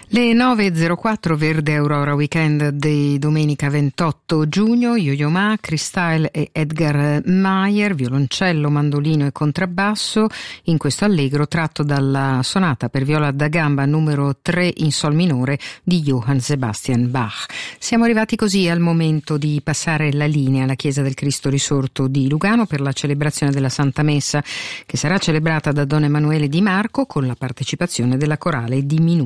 Le 9.04, Verde Aurora Weekend di domenica 28 giugno, Yo-Yo Ma, Kristyle e Edgar Meyer, violoncello, mandolino e contrabbasso, in questo allegro tratto dalla sonata per viola da gamba numero 3 in sol minore di Johann Sebastian Bach. Siamo arrivati così al momento di passare la linea alla Chiesa del Cristo Risorto di Lugano per la celebrazione della Santa Messa, che sarà celebrata da Don Emanuele Di Marco con la partecipazione della Corale di Minù.